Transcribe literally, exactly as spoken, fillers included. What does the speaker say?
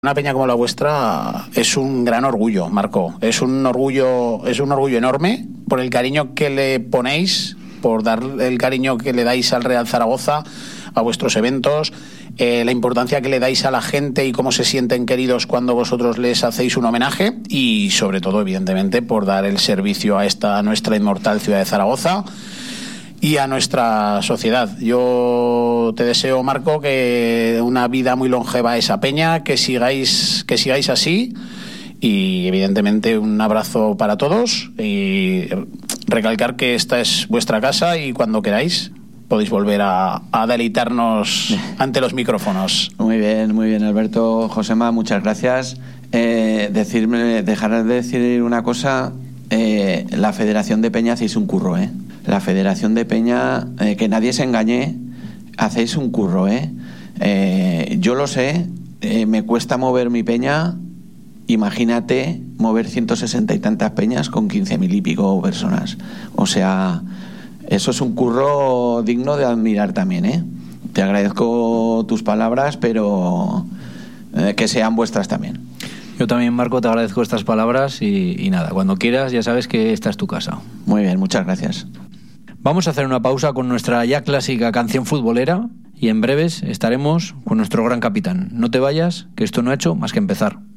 Una peña como la vuestra es un gran orgullo, Marco. Es un orgullo, es un orgullo enorme por el cariño que le ponéis, por dar el cariño que le dais al Real Zaragoza, a vuestros eventos, eh, la importancia que le dais a la gente y cómo se sienten queridos cuando vosotros les hacéis un homenaje y, sobre todo, evidentemente, por dar el servicio a esta a nuestra inmortal ciudad de Zaragoza y a nuestra sociedad. Yo te deseo, Marco, que una vida muy longeva a esa peña, que sigáis, que sigáis así y, evidentemente, un abrazo para todos y recalcar que esta es vuestra casa y cuando queráis podéis volver a, a deleitarnos ante los micrófonos. Muy bien, muy bien, Alberto. Josema, muchas gracias. Eh, decirme, dejar de decir una cosa, eh, la Federación de Peña hacéis un curro, ¿eh? La Federación de Peña, eh, que nadie se engañe, hacéis un curro, ¿eh? eh yo lo sé, eh, me cuesta mover mi peña, imagínate mover ciento sesenta y tantas peñas con quince mil y pico personas. O sea, eso es un curro digno de admirar también, ¿eh? Te agradezco tus palabras, pero eh, que sean vuestras también. Yo también, Marco, te agradezco estas palabras y, y nada, cuando quieras ya sabes que esta es tu casa. Muy bien, muchas gracias. Vamos a hacer una pausa con nuestra ya clásica canción futbolera y en breves estaremos con nuestro gran capitán. No te vayas, que esto no ha hecho más que empezar.